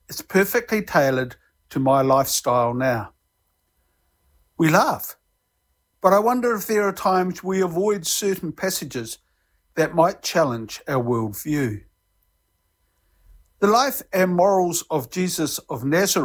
It's perfectly tailored to my lifestyle now. We laugh, but I wonder if there are times we avoid certain passages that might challenge our worldview. The life and morals of Jesus of Nazareth